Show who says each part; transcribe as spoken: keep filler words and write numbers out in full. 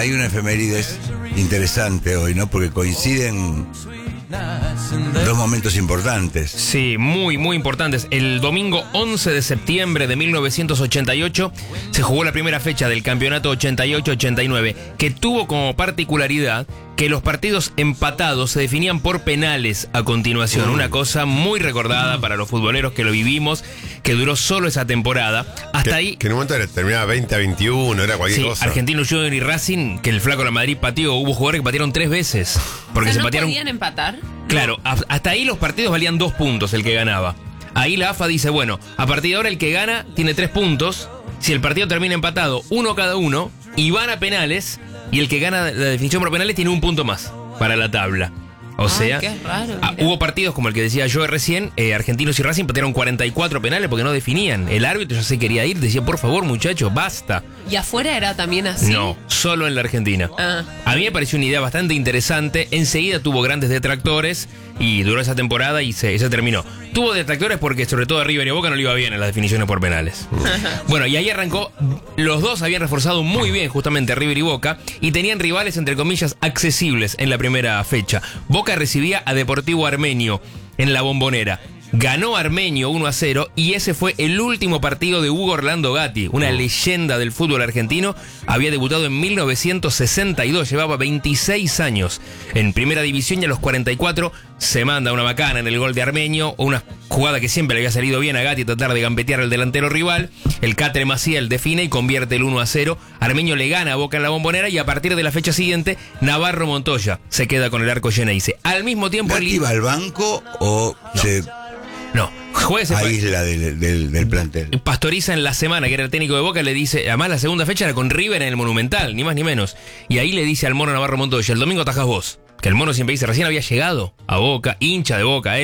Speaker 1: hay una efemérides interesante hoy, ¿no? Porque coinciden dos momentos importantes.
Speaker 2: Sí, muy, muy importantes. El domingo once de septiembre de mil novecientos ochenta y ocho se jugó la primera fecha del campeonato ochenta y ocho ochenta y nueve, que tuvo como particularidad que los partidos empatados se definían por penales a continuación.
Speaker 3: Mm.
Speaker 2: Una cosa muy recordada para los futboleros que lo vivimos, que duró solo esa temporada. Hasta
Speaker 3: que,
Speaker 2: ahí...
Speaker 3: Que en un momento era- terminaba veinte a veintiuno, era cualquier
Speaker 2: Sí,
Speaker 3: cosa.
Speaker 2: Argentino Junior y Racing, que el flaco de la Madrid pateó. Hubo jugadores que patearon tres veces. Porque
Speaker 4: O sea,
Speaker 2: se
Speaker 4: ¿no
Speaker 2: patearon...
Speaker 4: podían empatar?
Speaker 2: Claro, a- hasta ahí los partidos valían dos puntos el que ganaba. Ahí la A F A dice, bueno, a partir de ahora el que gana tiene tres puntos. Si el partido termina empatado, uno cada uno, y van a penales, y el que gana la definición por penales tiene un punto más para la tabla. O
Speaker 4: Ay,
Speaker 2: sea,
Speaker 4: qué raro,
Speaker 2: ah,
Speaker 4: mira.
Speaker 2: hubo partidos como el que decía yo recién, eh, Argentinos y Racing patearon cuarenta y cuatro penales porque no definían. El árbitro ya se quería ir, decía, por favor muchachos, basta.
Speaker 4: ¿Y afuera era también así?
Speaker 2: No, solo en la Argentina.
Speaker 4: Ah.
Speaker 2: A mí me pareció una idea bastante interesante. Enseguida tuvo grandes detractores y duró esa temporada y se, se terminó. Tuvo detractores porque sobre todo a River y a Boca no le iba bien en las definiciones por penales. Bueno, y ahí arrancó. Los dos habían reforzado muy bien justamente a River y Boca y tenían rivales entre comillas accesibles en la primera fecha. Boca recibía a Deportivo Armenio en la Bombonera. Ganó Armenio uno a cero y ese fue el último partido de Hugo Orlando Gatti, una leyenda del fútbol argentino. Había debutado en mil novecientos sesenta y dos, llevaba veintiséis años en primera división y a los cuarenta y cuatro se manda una macana en el gol de Armenio, una jugada que siempre le había salido bien a Gatti, tratar de gambetear al delantero rival. El Catre Maciel define y convierte el uno a cero. Armenio le gana a Boca en la Bombonera y a partir de la fecha siguiente Navarro Montoya se queda con el arco Geneise. Al mismo tiempo...
Speaker 1: ¿Gatti iba al banco o
Speaker 2: No.
Speaker 1: se
Speaker 2: No, juez se fue-
Speaker 1: aísla del, del, del plantel?
Speaker 2: Pastoriza en la semana, que era el técnico de Boca, le dice, además la segunda fecha era con River en el Monumental, ni más ni menos. Y ahí le dice al mono Navarro Montoya, el domingo atajás vos. Que el mono siempre dice, recién había llegado a Boca, hincha de Boca,